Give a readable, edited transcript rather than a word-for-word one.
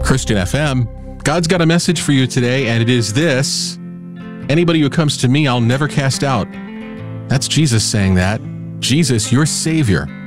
Christian FM. God's got a message for you today, and it is this: anybody who comes to me, I'll never cast out. That's Jesus saying that. Jesus, your Savior,